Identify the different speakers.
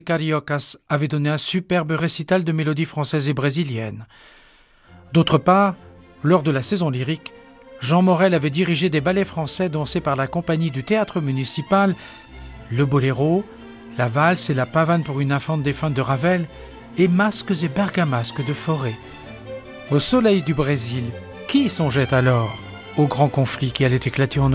Speaker 1: Cariocas avait donné un superbe récital de mélodies françaises et brésiliennes. D'autre part, lors de la saison lyrique, Jean Morel avait dirigé des ballets français dansés par la compagnie du théâtre municipal, le boléro, la valse et la pavane pour une infante défunte de Ravel, et masques et bergamasques de Forêt. Au soleil du Brésil, qui songeait alors au grand conflit qui allait éclater en Europe ?